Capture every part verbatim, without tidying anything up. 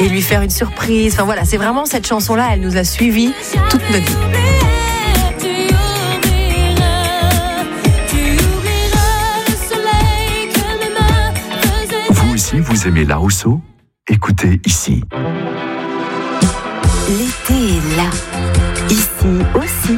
et lui faire une surprise. Enfin voilà, c'est vraiment cette chanson-là, elle nous a suivis toute notre vie. Vous aussi, vous aimez La Rousseau ? Écoutez ici. L'été est là, ici aussi.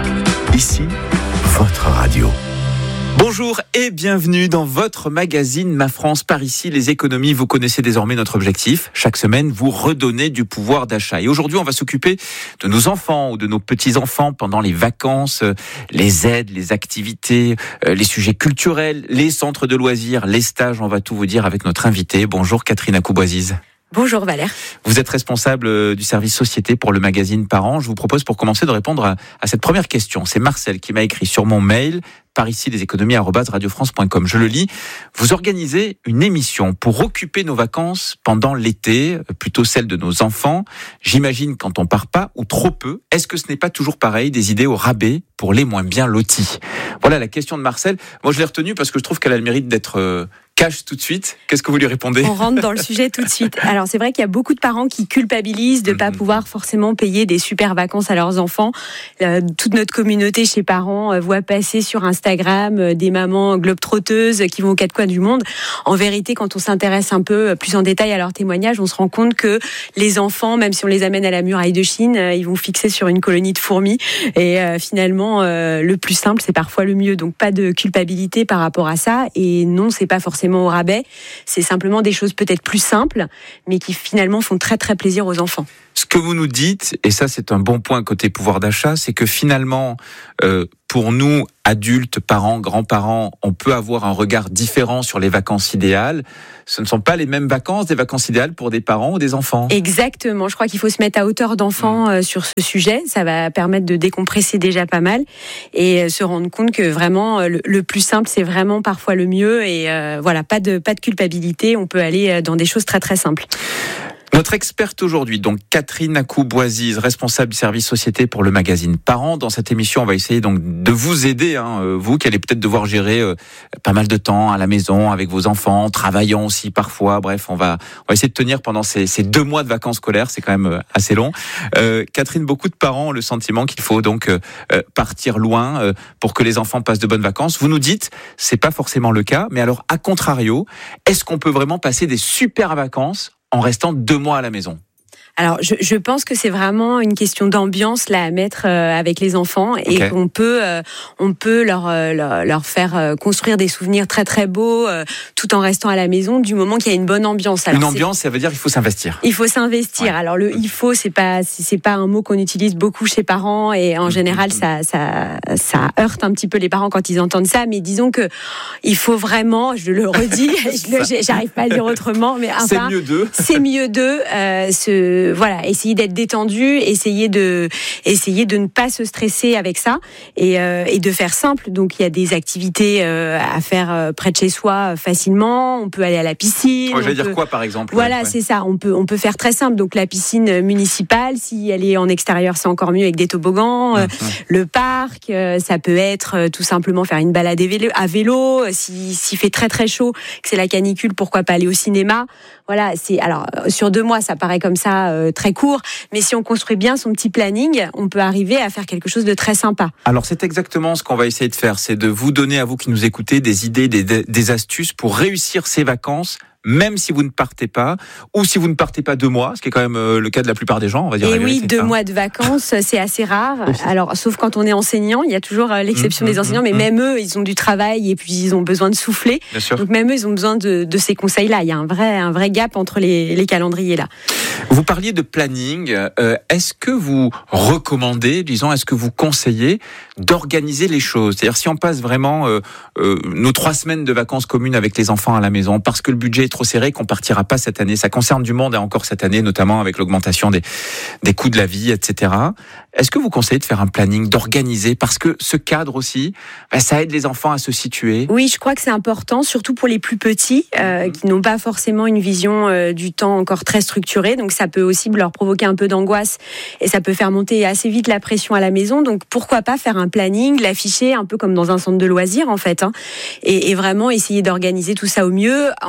Ici, votre radio. Bonjour et bienvenue dans votre magazine Ma France par ici, les économies. Vous connaissez désormais notre objectif. Chaque semaine, vous redonnez du pouvoir d'achat. Et aujourd'hui, on va s'occuper de nos enfants ou de nos petits-enfants pendant les vacances, les aides, les activités, les sujets culturels, les centres de loisirs, les stages. On va tout vous dire avec notre invitée. Bonjour Catherine Acouboisiz. Bonjour Valère. Vous êtes responsable du service société pour le magazine Parents. Je vous propose pour commencer de répondre à, à cette première question. C'est Marcel qui m'a écrit sur mon mail par ici les économies arobase radio france point com. Je le lis. Vous organisez une émission pour occuper nos vacances pendant l'été, plutôt celle de nos enfants. J'imagine quand on part pas ou trop peu. Est-ce que ce n'est pas toujours pareil, des idées au rabais pour les moins bien lotis? Voilà la question de Marcel. Moi je l'ai retenue parce que je trouve qu'elle a le mérite d'être euh, cash tout de suite. Qu'est-ce que vous lui répondez? On rentre dans le sujet tout de suite. Alors c'est vrai qu'il y a beaucoup de parents qui culpabilisent de ne pas pouvoir forcément payer des super vacances à leurs enfants. Euh, toute notre communauté chez Parents euh, voit passer sur Instagram euh, des mamans globetrotteuses qui vont aux quatre coins du monde. En vérité, quand on s'intéresse un peu plus en détail à leurs témoignages, on se rend compte que les enfants, même si on les amène à la muraille de Chine, euh, ils vont fixer sur une colonie de fourmis. Et euh, finalement, euh, le plus simple, c'est parfois le mieux. Donc pas de culpabilité par rapport à ça. Et non, c'est pas forcément au rabais, c'est simplement des choses peut-être plus simples, mais qui finalement font très très plaisir aux enfants. Ce que vous nous dites, et ça c'est un bon point côté pouvoir d'achat, c'est que finalement, euh, pour nous, adultes, parents, grands-parents, on peut avoir un regard différent sur les vacances idéales. Ce ne sont pas les mêmes vacances, des vacances idéales pour des parents ou des enfants. Exactement, je crois qu'il faut se mettre à hauteur d'enfant mmh. euh, sur ce sujet, ça va permettre de décompresser déjà pas mal et euh, se rendre compte que vraiment euh, le, le plus simple c'est vraiment parfois le mieux et euh, voilà, pas de, pas de culpabilité, on peut aller dans des choses très très simples. Notre experte aujourd'hui, donc Catherine Acouboisiz, responsable du service société pour le magazine Parents. Dans cette émission, on va essayer donc de vous aider, hein, vous qui allez peut-être devoir gérer euh, pas mal de temps à la maison avec vos enfants, travaillant aussi parfois. Bref, on va on va essayer de tenir pendant ces, ces deux mois de vacances scolaires, c'est quand même assez long. Euh, Catherine, beaucoup de parents ont le sentiment qu'il faut donc euh, partir loin euh, pour que les enfants passent de bonnes vacances. Vous nous dites, c'est pas forcément le cas, mais alors à contrario, est-ce qu'on peut vraiment passer des super vacances en restant deux mois à la maison? Alors, je, je pense que c'est vraiment une question d'ambiance là à mettre euh, avec les enfants et okay. qu'on peut, euh, on peut leur, euh, leur leur faire euh, construire des souvenirs très très beaux euh, tout en restant à la maison du moment qu'il y a une bonne ambiance. Alors, une ambiance, ça veut dire qu'il faut s'investir. Il faut s'investir. Ouais. Alors le il faut, c'est pas c'est pas un mot qu'on utilise beaucoup chez Parents et en général ça ça ça heurte un petit peu les parents quand ils entendent ça. Mais disons que il faut vraiment, je le redis, je, j'arrive pas à le dire autrement, mais enfin, c'est mieux d'eux. C'est mieux d'eux. Euh, ce Voilà, essayer d'être détendu, essayer de, essayer de ne pas se stresser avec ça et, euh, et de faire simple. Donc il y a des activités euh, à faire euh, près de chez soi euh, facilement. On peut aller à la piscine. Oh, j'allais peut... dire quoi par exemple? Voilà, ouais. c'est ça. On peut, on peut faire très simple. Donc la piscine municipale, si elle est en extérieur, c'est encore mieux avec des toboggans. Mmh. Euh, le parc, euh, ça peut être euh, tout simplement faire une balade à vélo. Si, s'il fait très très chaud, que c'est la canicule, pourquoi pas aller au cinéma? Voilà, c'est alors sur deux mois, ça paraît comme ça euh, très court, mais si on construit bien son petit planning, on peut arriver à faire quelque chose de très sympa. Alors c'est exactement ce qu'on va essayer de faire, c'est de vous donner à vous qui nous écoutez des idées, des, des astuces pour réussir ces vacances. Même si vous ne partez pas, ou si vous ne partez pas deux mois, ce qui est quand même euh, le cas de la plupart des gens, on va dire. Et oui, deux mois de vacances, c'est assez rare. Alors, sauf quand on est enseignant, il y a toujours euh, l'exception mmh, des enseignants, mais mmh. même eux, ils ont du travail et puis ils ont besoin de souffler. Bien sûr. Donc même eux, ils ont besoin de, de ces conseils-là. Il y a un vrai, un vrai gap entre les, les calendriers là. Vous parliez de planning. Euh, est-ce que vous recommandez, disons, est-ce que vous conseillez d'organiser les choses? C'est-à-dire si on passe vraiment euh, euh, nos trois semaines de vacances communes avec les enfants à la maison, parce que le budget est trop serré qu'on partira pas cette année. Ça concerne du monde et encore cette année, notamment avec l'augmentation des, des coûts de la vie, et cetera. Est-ce que vous conseillez de faire un planning, d'organiser? Parce que ce cadre aussi, bah, ça aide les enfants à se situer. Oui, je crois que c'est important, surtout pour les plus petits, euh, mmh. qui n'ont pas forcément une vision euh, du temps encore très structurée. Donc ça peut aussi leur provoquer un peu d'angoisse et ça peut faire monter assez vite la pression à la maison. Donc pourquoi pas faire un planning, l'afficher un peu comme dans un centre de loisirs en fait, hein, et, et vraiment essayer d'organiser tout ça au mieux en, en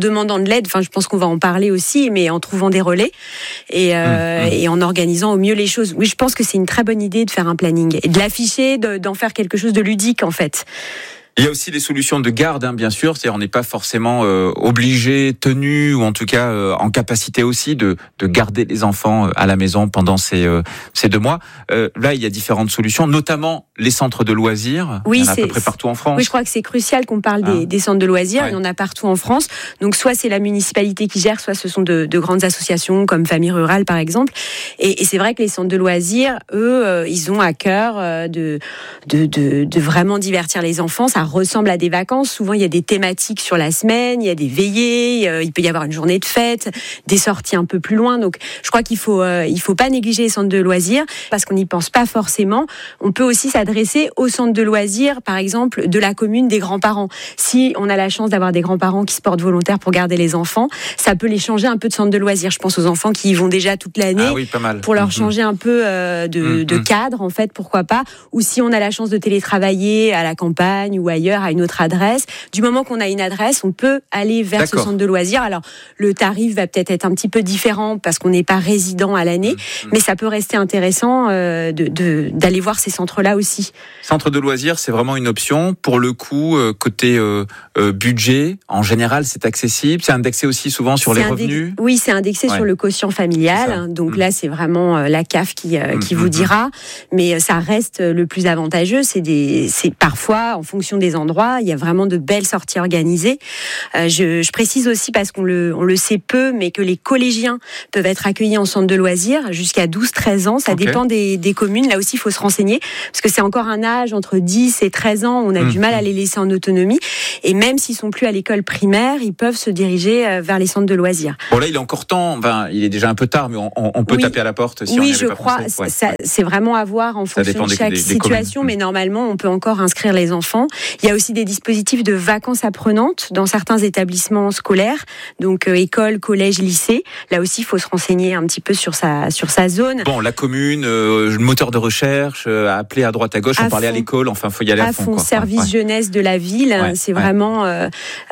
demandant de l'aide. Enfin, je pense qu'on va en parler aussi, mais en trouvant des relais et, euh, mmh. et en organisant au mieux les choses. Oui, je pense que c'est une très bonne idée de faire un planning et de l'afficher, de, d'en faire quelque chose de ludique en fait. Il y a aussi des solutions de garde, hein, bien sûr. C'est-à-dire, on n'est pas forcément euh, obligé, tenu, ou en tout cas euh, en capacité aussi de, de garder les enfants à la maison pendant ces, euh, ces deux mois. Euh, là, il y a différentes solutions, notamment les centres de loisirs. Oui, il y en a à c'est, peu près partout en France. Oui, je crois que c'est crucial qu'on parle des, ah. des centres de loisirs. Ouais. Il y en a partout en France. Donc, soit c'est la municipalité qui gère, soit ce sont de, de grandes associations comme Famille Rurale, par exemple. Et, et c'est vrai que les centres de loisirs, eux, euh, ils ont à cœur euh, de, de, de, de vraiment divertir les enfants. Ça ressemble à des vacances. Souvent, il y a des thématiques sur la semaine, il y a des veillées, euh, il peut y avoir une journée de fête, des sorties un peu plus loin. Donc, je crois qu'il faut, euh, il faut pas négliger les centres de loisirs parce qu'on n'y pense pas forcément. On peut aussi s'adresser aux centres de loisirs, par exemple, de la commune des grands-parents. Si on a la chance d'avoir des grands-parents qui se portent volontaires pour garder les enfants, ça peut les changer un peu de centre de loisirs. Je pense aux enfants qui y vont déjà toute l'année. Ah oui, pas mal. Pour leur mmh. changer un peu euh, de, mmh. de cadre, en fait, pourquoi pas. Ou si on a la chance de télétravailler à la campagne ou ailleurs, à une autre adresse. Du moment qu'on a une adresse, on peut aller vers D'accord. ce centre de loisirs. Alors, le tarif va peut-être être un petit peu différent parce qu'on n'est pas résident à l'année, mmh. mais ça peut rester intéressant euh, de, de, d'aller voir ces centres-là aussi. Centre de loisirs, c'est vraiment une option. Pour le coup, euh, côté euh, euh, budget, en général, c'est accessible. C'est indexé aussi souvent sur c'est les indé- revenus. Oui, c'est indexé ouais. sur le quotient familial. Donc mmh. là, c'est vraiment euh, la C A F qui, euh, mmh. qui vous dira. Mais ça reste le plus avantageux. C'est, des, c'est parfois, en fonction des endroits, il y a vraiment de belles sorties organisées. Euh, je, je précise aussi, parce qu'on le, on le sait peu, mais que les collégiens peuvent être accueillis en centre de loisirs jusqu'à douze treize ans. Ça okay. dépend des, des communes. Là aussi, il faut se renseigner, parce que c'est encore un âge entre dix et treize ans. On a mmh. du mal à les laisser en autonomie. Et même s'ils sont plus à l'école primaire, ils peuvent se diriger vers les centres de loisirs. Bon, là, il est encore temps. Enfin, il est déjà un peu tard, mais on, on peut oui. taper à la porte si oui, on n'y avait je pas crois. pensé. Ouais. Ça, c'est vraiment à voir en ça fonction de chaque des, des situation, communes. Mais normalement, on peut encore inscrire les enfants. Il y a aussi des dispositifs de vacances apprenantes dans certains établissements scolaires, donc euh, école, collège, lycée. Là aussi, il faut se renseigner un petit peu sur sa sur sa zone. Bon, la commune, euh, le moteur de recherche, euh, appeler à droite à gauche, à on parlait à l'école. Enfin, faut y aller à, à fond. fond quoi. Service ouais. jeunesse de la ville, ouais. c'est ouais. vraiment euh,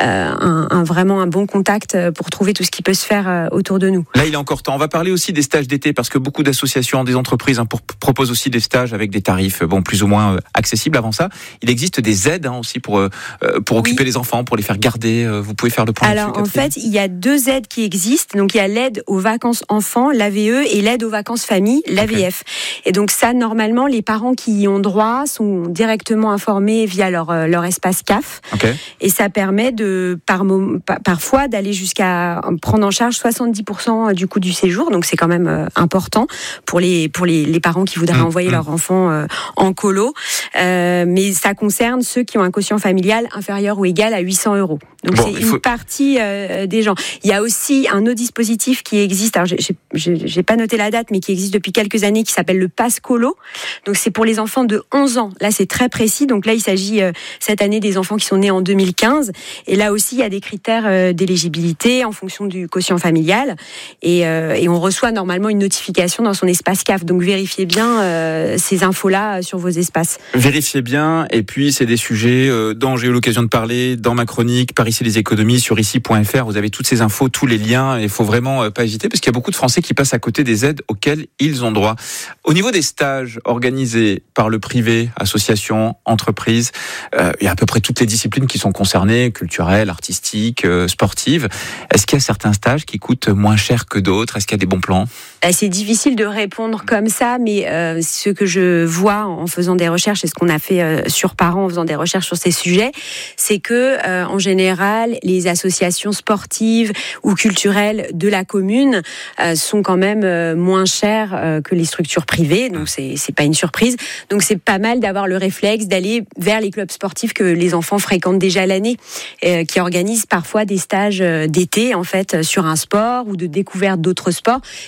un, un vraiment un bon contact pour trouver tout ce qui peut se faire autour de nous. Là, il est encore temps. On va parler aussi des stages d'été, parce que beaucoup d'associations, des entreprises hein, pour, proposent aussi des stages avec des tarifs bon plus ou moins euh, accessibles. Avant ça, il existe des aides hein, aussi pour euh, pour occuper oui. les enfants, pour les faire garder. Euh, vous pouvez faire le point. Alors en fait, il y a deux aides qui existent. Donc il y a l'aide aux vacances enfants, l'A V E, et l'aide aux vacances famille, l'A V F. Okay. Et donc ça, normalement, les parents qui y ont droit sont directement informés via leur euh, leur espace C A F. Okay. Et ça permet de par, par parfois d'aller jusqu'à prendre en charge soixante-dix pour cent du coût du séjour. Donc c'est quand même euh, important pour les pour les, les parents qui voudraient mmh, envoyer mmh. leur enfant euh, en colo. Euh, mais ça concerne ceux qui ont un quotient familial inférieur ou égal à huit cents euros. Donc bon, c'est faut... une partie euh, des gens. Il y a aussi un autre dispositif qui existe. Alors j'ai, j'ai, j'ai pas noté la date, mais qui existe depuis quelques années, qui s'appelle le Pass Colo. Donc c'est pour les enfants de onze ans. Là c'est très précis. Donc là il s'agit euh, cette année des enfants qui sont nés en deux mille quinze. Et là aussi il y a des critères euh, d'éligibilité en fonction du quotient familial. Et, euh, et on reçoit normalement une notification dans son espace C A F. Donc vérifiez bien euh, ces infos-là sur vos espaces. Vérifiez bien. Et puis c'est des sujets euh, dont j'ai eu l'occasion de parler dans ma chronique par ici les économies sur ici point f r. Vous avez toutes ces infos, tous les liens. Il faut vraiment euh, pas hésiter, parce qu'il y a beaucoup de Français qui passent à côté des aides auxquelles ils ont droit. Au niveau des stages organisés par le privé, associations, entreprises, euh, il y a à peu près toutes les disciplines qui sont concernées, culturelles, artistiques, euh, sportives. Est-ce qu'il y a certains stages qui coûtent moins cher que d'autres? Est-ce qu'il y a des bons plans? C'est difficile de répondre comme ça, mais euh, ce que je vois en faisant des recherches, et ce qu'on a fait euh, sur Parents en faisant des recherches sur ces sujets, c'est que euh, en général, les associations sportives ou culturelles de la commune euh, sont quand même euh, moins chères euh, que les structures privées, donc c'est c'est pas une surprise. Donc c'est pas mal d'avoir le réflexe d'aller vers les clubs sportifs que les enfants fréquentent déjà l'année, euh, qui organisent parfois des stages d'été en fait sur un sport ou de découverte d'autres sports, et c'est un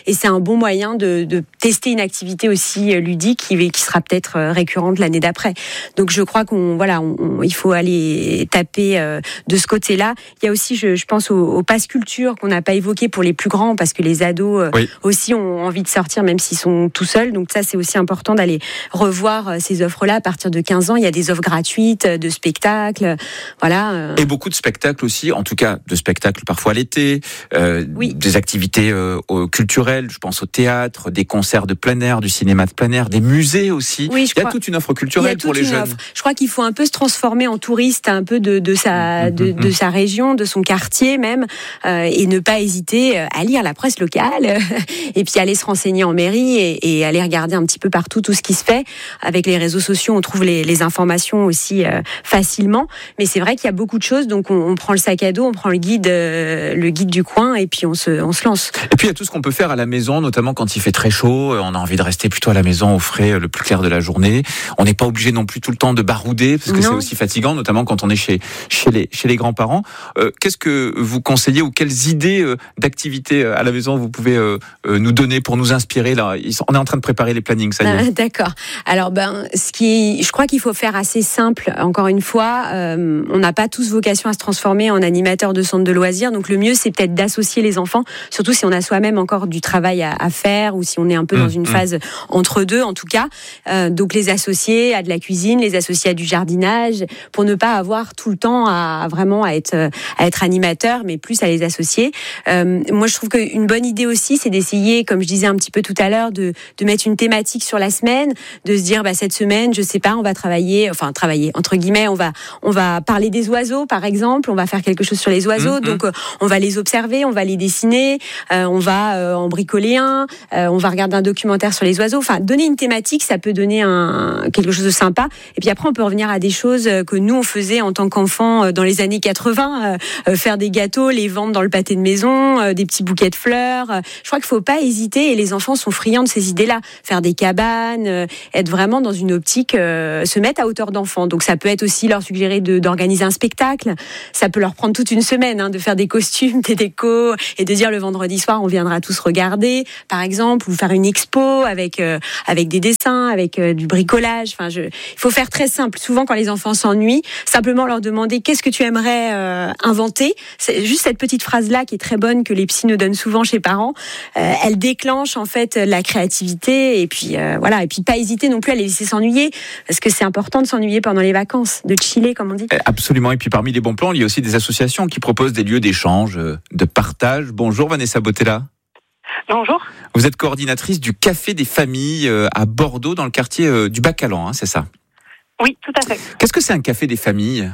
bon moyen de, de tester une activité aussi ludique qui, qui sera peut-être récurrente l'année d'après. Donc je crois qu'on voilà, on, on, il faut aller taper euh, de ce côté-là. Il y a aussi, je, je pense, au, au pass culture qu'on n'a pas évoqué pour les plus grands, parce que les ados euh, oui. aussi ont envie de sortir, même s'ils sont tout seuls. Donc ça, c'est aussi important d'aller revoir ces offres-là à partir de quinze ans. Il y a des offres gratuites de spectacles, voilà. Et beaucoup de spectacles aussi, en tout cas de spectacles parfois l'été, euh, oui. des activités euh, culturelles, je pense au théâtre, des concerts de plein air, du cinéma de plein air, des musées aussi. Oui, je il y a crois... toute une offre culturelle pour les jeunes. Offre. Je crois qu'il faut un peu se transformer en touriste, un peu de, de sa de, de sa région, de son quartier même, euh, et ne pas hésiter à lire la presse locale et puis aller se renseigner en mairie et, et aller regarder un petit peu partout tout ce qui se fait. Avec les réseaux sociaux, on trouve les, les informations aussi euh, facilement. Mais c'est vrai qu'il y a beaucoup de choses, donc on, on prend le sac à dos, on prend le guide, euh, le guide du coin, et puis on se, on se lance. Et puis il y a tout ce qu'on peut faire à la maison, notamment quand il fait très chaud. On a envie de rester plutôt à la maison au frais le plus clair de la journée. On n'est pas obligé non plus tout le temps de barouder, parce que non. c'est aussi fatigant, notamment quand on est chez chez les chez les grands-parents. Euh, qu'est-ce que vous conseillez ou quelles idées euh, d'activités à la maison vous pouvez euh, euh, nous donner pour nous inspirer là? On est en train de préparer les plannings, ça y est. Ah, d'accord. Alors ben, ce qui, je crois qu'il faut faire assez simple. Encore une fois, euh, on n'a pas tous vocation à se transformer en animateur de centre de loisirs. Donc le mieux, c'est peut-être d'associer les enfants, surtout si on a soi-même encore du travail à, à faire ou si on est un peu dans une mmh. phase entre deux, en tout cas. Euh, donc les associer à de la cuisine, les associer à du jardinage, pour ne pas avoir tout le temps à vraiment à être à être animateur, mais plus à les associer. Euh, moi, je trouve qu'une bonne idée aussi, c'est d'essayer, comme je disais un petit peu tout à l'heure, de de mettre une thématique sur la semaine, de se dire bah cette semaine, je sais pas, on va travailler, enfin travailler entre guillemets, on va on va parler des oiseaux par exemple, on va faire quelque chose sur les oiseaux, mmh, donc mmh. on va les observer, on va les dessiner, euh, on va euh, en bricoler un, euh, on va regarder un documentaire sur les oiseaux. Enfin, donner une thématique, ça peut donner un quelque chose de sympa. Et puis après, on peut revenir à des choses que nous on faisait en tant qu'enfants dans les années quatre-vingts, euh, faire des gâteaux, les vendre dans le pâté de maison, euh, des petits bouquets de fleurs. Je crois qu'il faut pas hésiter, et les enfants sont friands de ces idées-là. Faire des cabanes, euh, être vraiment dans une optique, euh, se mettre à hauteur d'enfant. Donc ça peut être aussi leur suggérer de, d'organiser un spectacle. Ça peut leur prendre toute une semaine, hein, de faire des costumes, des décos, et de dire le vendredi soir on viendra tous regarder, par exemple, ou faire une expo avec euh, avec des dessins, avec euh, du bricolage. Enfin, je, il faut faire très simple. Souvent, quand les enfants s'ennuient, simplement leur demander qu'est-ce que tu aimerais euh, inventer. C'est juste cette petite phrase-là qui est très bonne, que les psys nous donnent souvent chez parents. Euh, elle déclenche en fait la créativité, et puis euh, voilà, et puis pas hésiter non plus à les laisser s'ennuyer, parce que c'est important de s'ennuyer pendant les vacances, de chiller comme on dit. Absolument. Et puis parmi les bons plans, il y a aussi des associations qui proposent des lieux d'échange, de partage. Bonjour Vanessa Bottella. Bonjour. Vous êtes coordinatrice du Café des Familles à Bordeaux, dans le quartier du Bacalan, hein, c'est ça? Oui, tout à fait. Qu'est-ce que c'est un Café des Familles?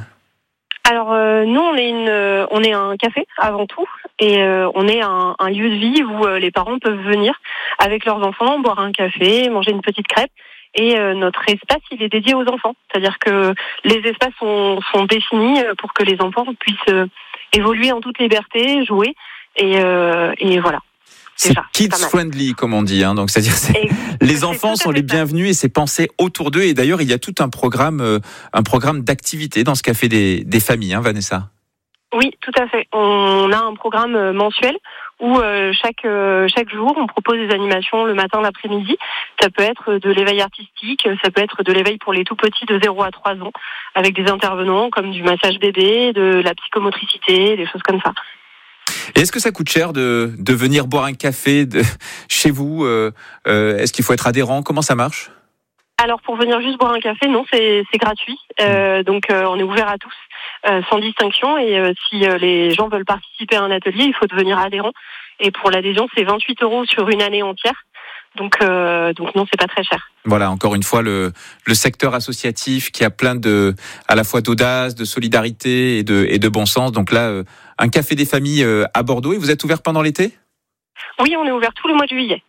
Alors euh, nous, on est une, euh, on est un café avant tout, et euh, on est un, un lieu de vie où euh, les parents peuvent venir avec leurs enfants, boire un café, manger une petite crêpe. Et euh, notre espace, il est dédié aux enfants. C'est-à-dire que les espaces sont, sont définis pour que les enfants puissent euh, évoluer en toute liberté, jouer, et, euh, et voilà. C'est kids friendly, comme on dit, hein. Donc c'est-à-dire c'est et les enfants sont les bienvenus, et c'est pensé autour d'eux. Et d'ailleurs, il y a tout un programme, euh, un programme d'activité dans ce café des, des familles, hein, Vanessa. Oui, tout à fait. On a un programme mensuel où euh, chaque euh, chaque jour on propose des animations le matin, l'après-midi. Ça peut être de l'éveil artistique, ça peut être de l'éveil pour les tout petits de zéro à trois ans, avec des intervenants comme du massage bébé, de la psychomotricité, des choses comme ça. Et est-ce que ça coûte cher de, de venir boire un café de, chez vous euh, euh, Est-ce qu'il faut être adhérent? Comment ça marche? Alors pour venir juste boire un café, non, c'est, c'est gratuit. Euh, donc euh, on est ouvert à tous, euh, sans distinction. Et euh, si euh, les gens veulent participer à un atelier, il faut devenir adhérent. Et pour l'adhésion, c'est vingt-huit euros sur une année entière. Donc, euh, donc non, c'est pas très cher. Voilà, encore une fois, le, le secteur associatif qui a plein de, à la fois d'audace, de solidarité et de, et de bon sens. Donc là, euh, un café des familles euh, à Bordeaux. Et vous êtes ouvert pendant l'été? Oui, on est ouvert tout le mois de juillet.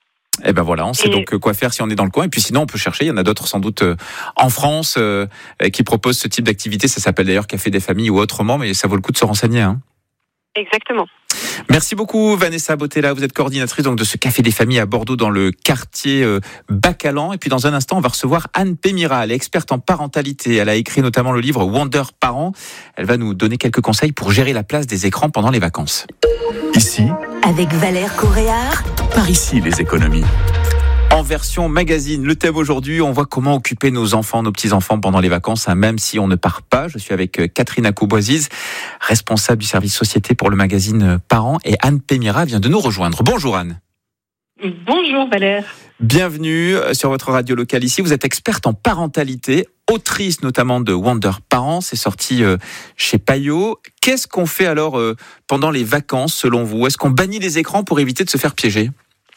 Eh ben voilà, on sait et... donc quoi faire si on est dans le coin. Et puis sinon, on peut chercher. Il y en a d'autres sans doute euh, en France euh, qui proposent ce type d'activité. Ça s'appelle d'ailleurs Café des Familles ou autrement, mais ça vaut le coup de se renseigner, hein. Exactement. Merci beaucoup Vanessa Botella, vous êtes coordinatrice donc de ce Café des familles à Bordeaux dans le quartier euh, Bacalan. Et puis dans un instant, on va recevoir Anne Pémira, elle est experte en parentalité. Elle a écrit notamment le livre Wonder Parents. Elle va nous donner quelques conseils pour gérer la place des écrans pendant les vacances. Ici, Avec Valère Coréard. par ici les économies. En version magazine, le thème aujourd'hui, on voit comment occuper nos enfants, nos petits-enfants pendant les vacances, hein, même si on ne part pas. Je suis avec Catherine Acou-Boisiz, responsable du service société pour le magazine Parents, et Anne Pémira vient de nous rejoindre. Bonjour Anne. Bonjour Valère. Bienvenue sur votre radio locale ici. Vous êtes experte en parentalité, autrice notamment de Wonder Parents, c'est sorti chez Payot. Qu'est-ce qu'on fait alors pendant les vacances selon vous ? Est-ce qu'on bannit les écrans pour éviter de se faire piéger ?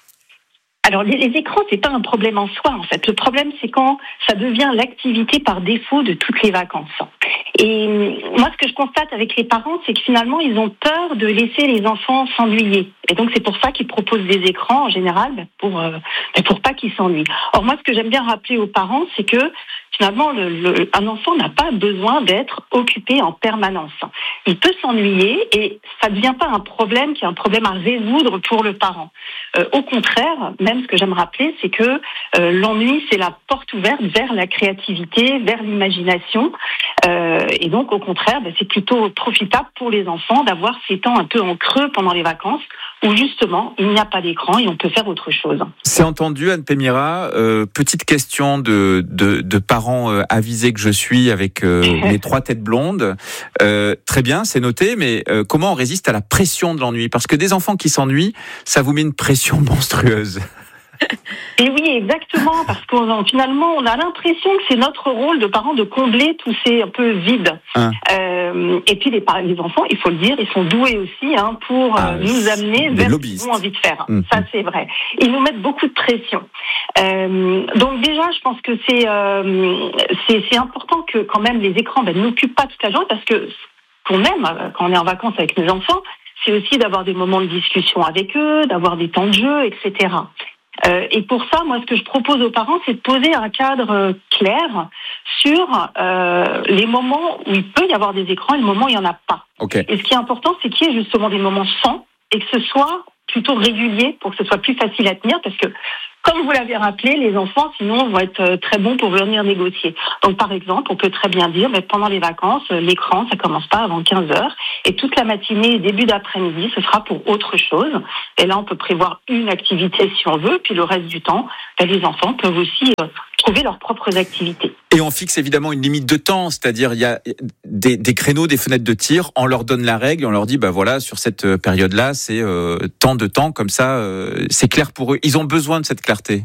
Alors les, les écrans, c'est pas un problème en soi en fait. Le problème, c'est quand ça devient l'activité par défaut de toutes les vacances. Et moi, ce que je constate avec les parents, c'est que finalement, ils ont peur de laisser les enfants s'ennuyer. Et donc, c'est pour ça qu'ils proposent des écrans en général, pour euh, pour pas qu'ils s'ennuient. Or, moi, ce que j'aime bien rappeler aux parents, c'est que finalement, le, le, un enfant n'a pas besoin d'être occupé en permanence. Il peut s'ennuyer et ça ne devient pas un problème qui est un problème à résoudre pour le parent. Euh, au contraire, même ce que j'aime rappeler, c'est que euh, l'ennui, c'est la porte ouverte vers la créativité, vers l'imagination. Euh, et donc, au contraire, ben, c'est plutôt profitable pour les enfants d'avoir ces temps un peu en creux pendant les vacances où justement, il n'y a pas d'écran et on peut faire autre chose. C'est entendu, Anne Pémira. Euh, petite question de, de, de parents euh, avisés que je suis avec euh, mes trois têtes blondes. Euh, très bien, c'est noté, mais euh, comment on résiste à la pression de l'ennui ? Parce que des enfants qui s'ennuient, ça vous met une pression monstrueuse. Et oui, exactement, parce que finalement, on a l'impression que c'est notre rôle de parents de combler tous ces un peu vides. Hein. Euh, et puis les, les enfants, il faut le dire, ils sont doués aussi hein, pour ah, euh, nous amener vers ce qu'ils ont envie de faire. Mmh. Ça, c'est vrai. Ils nous mettent beaucoup de pression. Euh, donc déjà, je pense que c'est, euh, c'est c'est important que quand même les écrans ben, n'occupent pas toute la journée, parce que ce qu'on aime quand on est en vacances avec nos enfants, c'est aussi d'avoir des moments de discussion avec eux, d'avoir des temps de jeu, et cetera. Euh, et pour ça, moi, ce que je propose aux parents, c'est de poser un cadre euh, clair sur euh, les moments où il peut y avoir des écrans et le moment où il n'y en a pas. Okay. Et ce qui est important, c'est qu'il y ait justement des moments sans et que ce soit plutôt régulier pour que ce soit plus facile à tenir, parce que, comme vous l'avez rappelé, les enfants, sinon, vont être très bons pour venir négocier. Donc, par exemple, on peut très bien dire, mais pendant les vacances, l'écran, ça commence pas avant quinze heures, et toute la matinée et début d'après-midi, ce sera pour autre chose. Et là, on peut prévoir une activité si on veut, puis le reste du temps, ben, les enfants peuvent aussi euh, trouver leurs propres activités. Et on fixe évidemment une limite de temps, c'est-à-dire il y a des, des créneaux, des fenêtres de tir, on leur donne la règle, on leur dit, bah voilà, sur cette période-là, c'est euh, tant de temps, comme ça, euh, c'est clair pour eux. Ils ont besoin de cette clarté.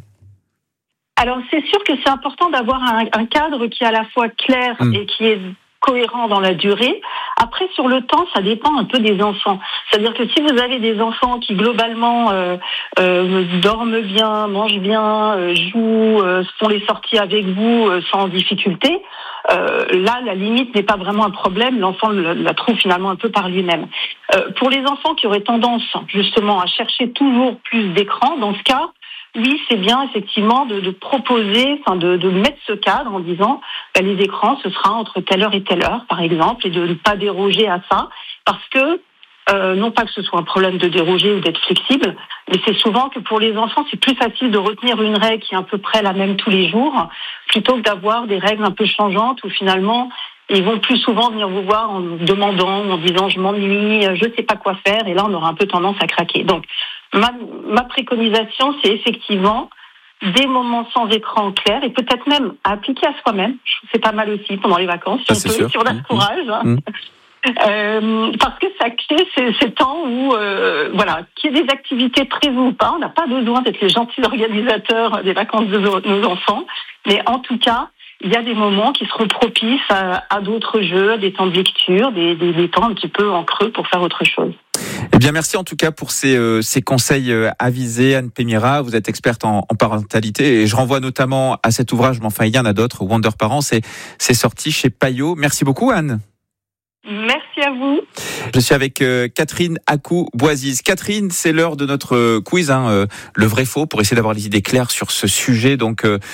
Alors c'est sûr que c'est important d'avoir un, un cadre qui est à la fois clair mmh. et qui est cohérent dans la durée. Après, sur le temps, ça dépend un peu des enfants. C'est-à-dire que si vous avez des enfants qui, globalement, euh, euh, dorment bien, mangent bien, euh, jouent, euh, font les sorties avec vous euh, sans difficulté, euh, là, la limite n'est pas vraiment un problème. L'enfant la, la trouve finalement un peu par lui-même. Euh, pour les enfants qui auraient tendance, justement, à chercher toujours plus d'écran, dans ce cas, oui, c'est bien effectivement de, de proposer, enfin de, de mettre ce cadre en disant ben, les écrans, ce sera entre telle heure et telle heure, par exemple, et de ne pas déroger à ça, parce que euh, non pas que ce soit un problème de déroger ou d'être flexible, mais c'est souvent que pour les enfants, c'est plus facile de retenir une règle qui est à peu près la même tous les jours, plutôt que d'avoir des règles un peu changeantes où finalement ils vont plus souvent venir vous voir en demandant, en disant je m'ennuie, je sais pas quoi faire, et là on aura un peu tendance à craquer. Donc ma, ma préconisation, c'est effectivement des moments sans écran clair et peut-être même à appliquer à soi-même. C'est pas mal aussi pendant les vacances, si ça, on peut, sûr. si on a le courage. Hein. Mmh. Euh, parce que ça crée ces, ces temps où, euh, voilà, qu'il y ait des activités prévues ou pas, on n'a pas besoin d'être les gentils organisateurs des vacances de nos enfants, mais en tout cas, il y a des moments qui seront propices à, à d'autres jeux, à des temps de lecture, des, des, des temps un petit peu en creux pour faire autre chose. Eh bien, merci en tout cas pour ces, euh, ces conseils euh, avisés, Anne Pémira. Vous êtes experte en, en parentalité et je renvoie notamment à cet ouvrage, mais enfin il y en a d'autres, Wonder Parents, c'est, c'est sorti chez Payot. Merci beaucoup, Anne. Merci à vous. Je suis avec euh, Catherine Acou-Boisiz. Catherine, c'est l'heure de notre quiz, hein, euh, le vrai faux, pour essayer d'avoir les idées claires sur ce sujet donc euh,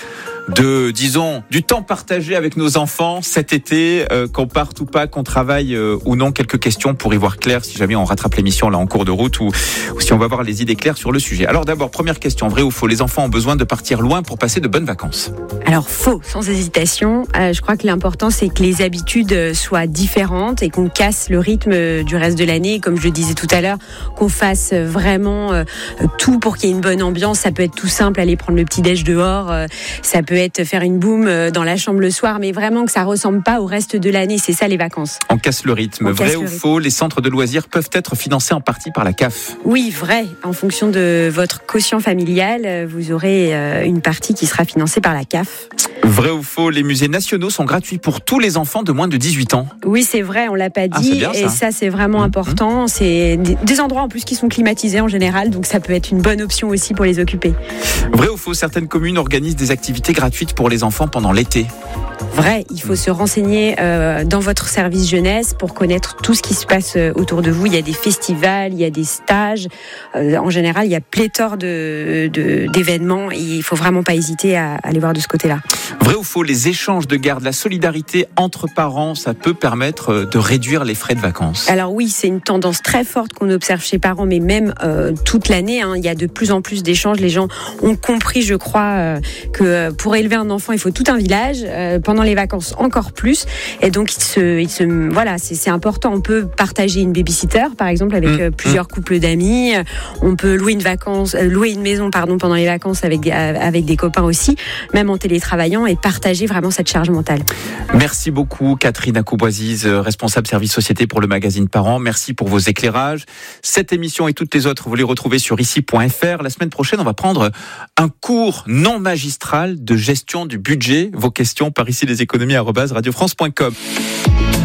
de, disons, du temps partagé avec nos enfants cet été, euh, qu'on parte ou pas, qu'on travaille euh, ou non. Quelques questions pour y voir clair si jamais on rattrape l'émission là en cours de route ou, ou si on va avoir les idées claires sur le sujet. Alors d'abord, première question, vrai ou faux, les enfants ont besoin de partir loin pour passer de bonnes vacances? Alors faux, sans hésitation. Euh, je crois que l'important c'est que les habitudes soient différentes et qu'on casse le rythme du reste de l'année. Comme je le disais tout à l'heure, qu'on fasse vraiment euh, tout pour qu'il y ait une bonne ambiance. Ça peut être tout simple, aller prendre le petit déj dehors. Euh, ça peut être faire une boum dans la chambre le soir, mais vraiment que ça ressemble pas au reste de l'année. C'est ça les vacances. On casse le rythme. On vrai casse ou le rythme. faux, les centres de loisirs peuvent être financés en partie par la C A F? Oui, vrai. En fonction de votre quotient familial, vous aurez une partie qui sera financée par la C A F. Vrai ou faux, les musées nationaux sont gratuits pour tous les enfants de moins de dix-huit ans? Oui, c'est vrai, on l'a pas Ah, dit. c'est bien, ça. Et ça, c'est vraiment Mmh. important. C'est des endroits en plus qui sont climatisés en général, donc ça peut être une bonne option aussi pour les occuper. Vrai ou faux, certaines communes organisent des activités gratuites pour les enfants pendant l'été? Vrai, il faut se renseigner euh, dans votre service jeunesse pour connaître tout ce qui se passe euh, autour de vous. Il y a des festivals, il y a des stages. Euh, en général, il y a pléthore de, de, d'événements. Et il faut vraiment pas hésiter à, à aller voir de ce côté-là. Vrai ou faux, les échanges de garde, la solidarité entre parents, ça peut permettre de réduire les frais de vacances? Alors oui, c'est une tendance très forte qu'on observe chez parents, mais même euh, toute l'année, hein, il y a de plus en plus d'échanges. Les gens ont compris, je crois, euh, que pour élever un enfant, il faut tout un village. Euh, pendant les vacances, encore plus. Et donc, il se, il se, voilà, c'est, c'est important. On peut partager une babysitter, par exemple, avec mmh. plusieurs couples d'amis. On peut louer une vacance, euh, louer une maison, pardon, pendant les vacances avec des, avec des copains aussi, même en télétravaillant, et partager vraiment cette charge mentale. Merci beaucoup, Catherine Acouboisiz, responsable service société pour le magazine Parents. Merci pour vos éclairages. Cette émission et toutes les autres, vous les retrouvez sur ici point f r. La semaine prochaine, on va prendre un cours non magistral de gestion du budget. Vos questions par ici les économies arobase radio france point com.